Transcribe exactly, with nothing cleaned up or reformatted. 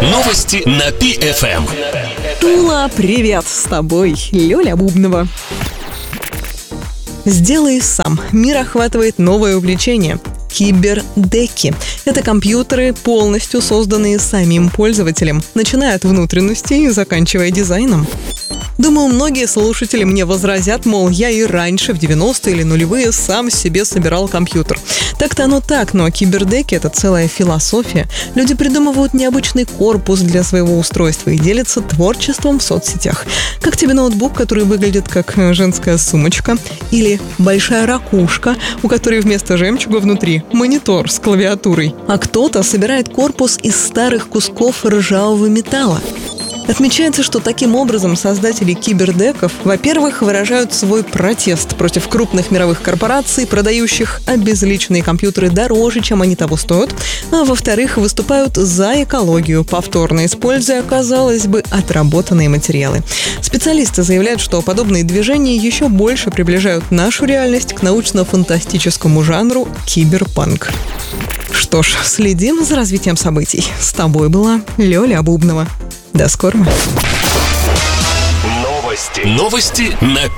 Новости на Пи эф эм. Тула, привет! С тобой Лёля Бубнова. Сделай сам. Мир охватывает новое увлечение – кибердеки. Это компьютеры, полностью созданные самим пользователем, начиная от внутренностей и заканчивая дизайном. Думаю, многие слушатели мне возразят, мол, я и раньше, в девяностые или нулевые, сам себе собирал компьютер. Так-то оно так, но кибердеки – это целая философия. Люди придумывают необычный корпус для своего устройства и делятся творчеством в соцсетях. Как тебе ноутбук, который выглядит как женская сумочка? Или большая ракушка, у которой вместо жемчуга внутри монитор с клавиатурой? А кто-то собирает корпус из старых кусков ржавого металла. Отмечается, что таким образом создатели кибердеков, во-первых, выражают свой протест против крупных мировых корпораций, продающих обезличенные компьютеры дороже, чем они того стоят, а во-вторых, выступают за экологию, повторно используя, казалось бы, отработанные материалы. Специалисты заявляют, что подобные движения еще больше приближают нашу реальность к научно-фантастическому жанру киберпанк. Что ж, следим за развитием событий. С тобой была Лёля Бубнова. До скорого. Новости. Новости на